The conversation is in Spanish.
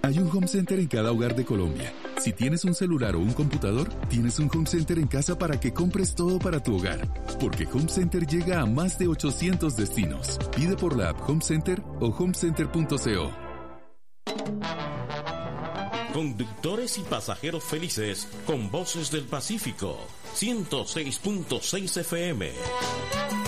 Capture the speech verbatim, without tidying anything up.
Hay un Home Center en cada hogar de Colombia. Si tienes un celular o un computador, tienes un Home Center en casa para que compres todo para tu hogar. Porque Home Center llega a más de ochocientos destinos. Pide por la app Home Center o home center punto co. Conductores y pasajeros felices con Voces del Pacífico. ciento seis punto seis F M.